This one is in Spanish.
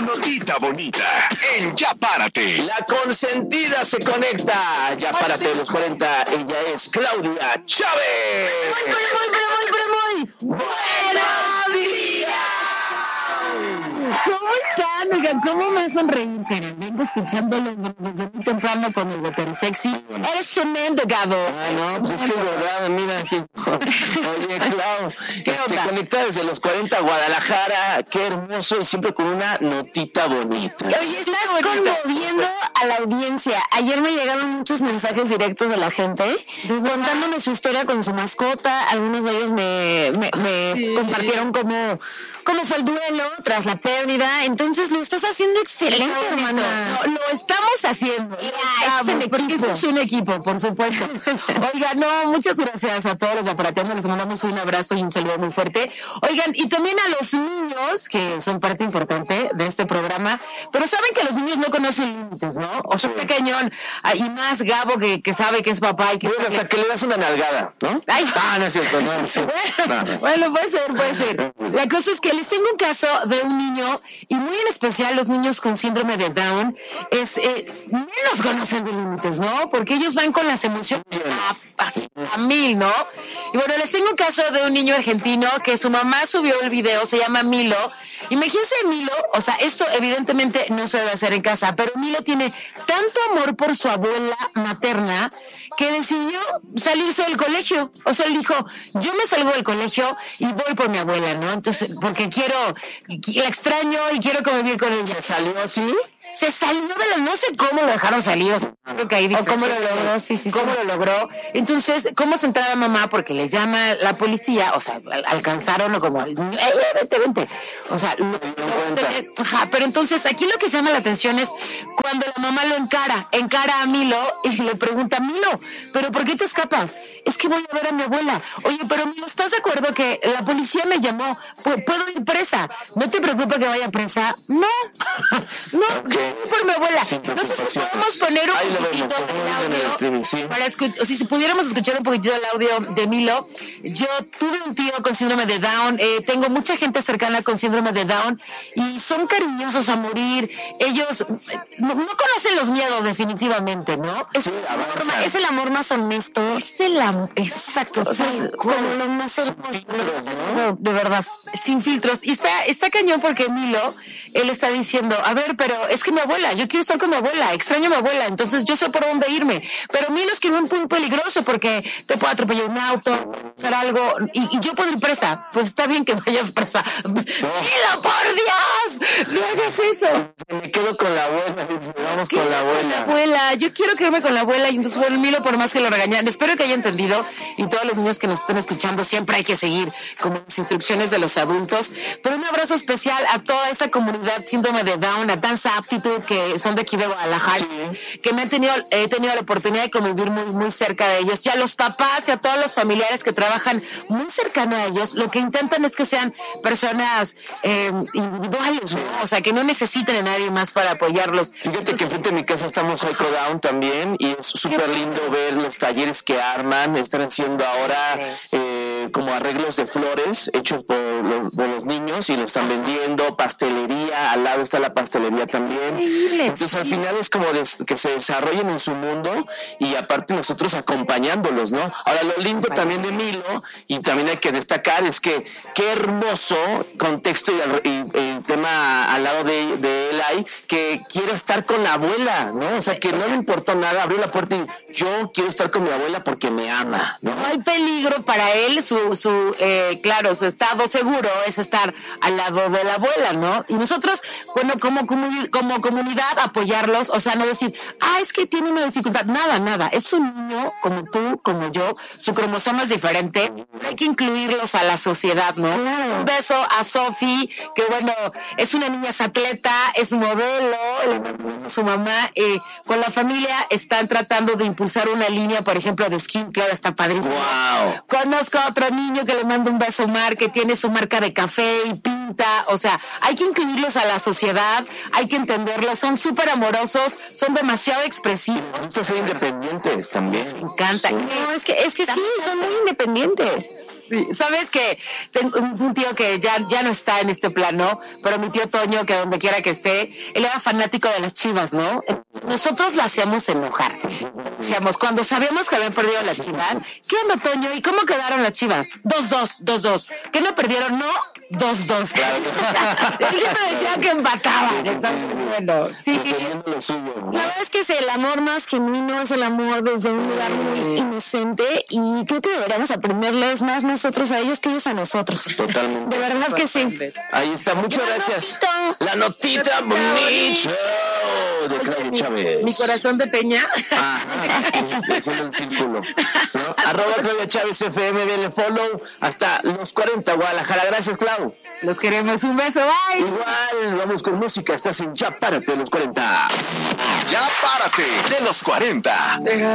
notita bonita en Ya Párate. La consentida se conecta. Ya Párate de los 40. Ella es Claudia Chávez. Muy. ¡Buenos días! ¿Cómo están? Oigan, ¿cómo me hacen reír, Karen? Vengo escuchándolo desde muy temprano con el Water Sexy. Eres tremendo, Gabo. No, pues es que es verdad, mira aquí. Oye, Clau, conectada desde los 40 a Guadalajara. Qué hermoso y siempre con una notita bonita. Oye, estás conmoviendo a la audiencia. Ayer me llegaron muchos mensajes directos de la gente contándome su historia con su mascota. Algunos de ellos me compartieron cómo fue el duelo tras la pérdida. Entonces lo estás haciendo excelente, hermana. No, lo estamos haciendo. Porque eso es un equipo, por supuesto. Oigan, muchas gracias a todos los yaparateanos. Les mandamos un abrazo y un saludo muy fuerte. Oigan, y también a los niños, que son parte importante de este programa. Pero saben que los niños no conocen límites, ¿no? O sea, qué cañón. Y más Gabo, que sabe que es papá y que... Bueno, hasta que le das una nalgada, ¿no? Ay. No es cierto, no. Bueno, puede ser. La cosa es que les tengo un caso de un niño, y muy en especial los niños con síndrome de Down, menos conocen de límites, ¿no? Porque ellos van con las emociones a mil, ¿no? Y bueno, les tengo un caso de un niño argentino que su mamá subió el video, se llama Milo. Imagínense Milo, o sea, esto evidentemente no se debe hacer en casa, pero Milo tiene tanto amor por su abuela materna que decidió salirse del colegio. O sea, él dijo, yo me salgo del colegio y voy por mi abuela, ¿no? Entonces, porque la extraño y quiero convivir con ella. ¿Se salió así? Se salió no sé cómo lo dejaron salir, o sea, creo que ahí dice. ¿Cómo lo logró? Sí. ¿Cómo lo logró? Entonces, ¿cómo se entera la mamá? Porque le llama la policía, o sea, alcanzaron como, vente. O sea, pero entonces, aquí lo que llama la atención es cuando la mamá lo encara a Milo y le pregunta, Milo, ¿pero por qué te escapas? Es que voy a ver a mi abuela. Oye, pero Milo, ¿estás de acuerdo que la policía me llamó? ¿Puedo ir presa? ¿No te preocupa que vaya presa? No, por mi abuela. No sé si podemos poner un poquitito del audio si pudiéramos escuchar un poquitito del audio de Milo. Yo tuve un tío con síndrome de Down, tengo mucha gente cercana con síndrome de Down y son cariñosos a morir. Ellos no conocen los miedos definitivamente, ¿no? Es el amor más honesto. Es el amor, exacto. O sea, es como lo más hermoso, de verdad, sin filtros. Y está cañón porque Milo, él está diciendo, a ver, pero es que mi abuela, yo quiero estar con mi abuela, extraño a mi abuela, entonces yo sé por dónde irme. Pero Milo es que es muy peligroso porque te puede atropellar un auto, hacer algo, y yo puedo ir presa. Pues está bien que vayas presa. ¡Milo, por Dios! ¡No hagas eso! Me quedo con la abuela, vamos con la abuela. Yo quiero quedarme con la abuela y entonces bueno, Milo, por más que lo regañan, espero que haya entendido, y todos los niños que nos estén escuchando, siempre hay que seguir como las instrucciones de los adultos. Pero un abrazo especial a toda esa comunidad síndrome de Down, a Danza Aptitude, que son de aquí de Guadalajara, que me he tenido la oportunidad de convivir muy, muy cerca de ellos, y a los papás y a todos los familiares que trabajan muy cercano a ellos. Lo que intentan es que sean personas individuales, ¿no? O sea, que no necesiten a nadie más para apoyarlos. Fíjate que frente a mi casa estamos Psycho Down también, y es súper lindo ver los talleres que arman. Están haciendo ahora como arreglos de flores hechos por los niños y los están vendiendo, pastelería, al lado está la pastelería también. Entonces al final es como que se desarrollen en su mundo y aparte nosotros acompañándolos, ¿no? Ahora lo lindo también de Milo, y también hay que destacar, es que qué hermoso contexto y tema al lado de él hay, que quiere estar con la abuela, ¿no? O sea, que no le importó nada, abrió la puerta y yo quiero estar con mi abuela porque me ama, ¿no? No hay peligro para él, su estado seguro es estar al lado de la abuela, ¿no? Y nosotros, bueno, como comunidad apoyarlos, o sea, no decir, es que tiene una dificultad, nada, es un niño como tú, como yo, su cromosoma es diferente, hay que incluirlos a la sociedad, ¿no? Claro. Un beso a Sofi, que bueno, es una niña, es atleta, es modelo, su mamá, con la familia están tratando de impulsar una línea, por ejemplo, de skincare, está padrísimo. Wow. Conozco a otro niño que le mando un beso, Mar, que tiene su marca de café y pinta, o sea, hay que incluirlos a la sociedad, hay que entenderlos, son súper amorosos, son demasiado expresivos. Nosotros ser independientes también. Me encanta. No, es que sí, son muy independientes. Sí, sabes que tengo un tío que ya no está en este plano, pero mi tío Toño, que donde quiera que esté, él era fanático de las Chivas, ¿no? Nosotros lo hacíamos enojar. Decíamos, cuando sabíamos que habían perdido las Chivas, ¿qué onda, Toño? ¿Y cómo quedaron las Chivas? 2-2. ¿Qué no perdieron? No, 2-2. Claro. Él siempre decía que empataban. Entonces, bueno, sí. La verdad es que es el amor más genuino, es el amor desde un lugar muy inocente y creo que deberíamos aprenderles más nosotros a ellos que ellos a nosotros. Totalmente. De verdad que sí. Ahí está, muchas gracias. La notita bonita de Claudia Chávez. Mi corazón de peña. Sí, haciendo el círculo, ¿no? @ Claudia Chávez FM, denle follow hasta los 40 Guadalajara. Gracias, Clau. Los queremos, un beso, bye. Igual, vamos con música. Estás en Ya Párate de los 40. Ya párate de los 40.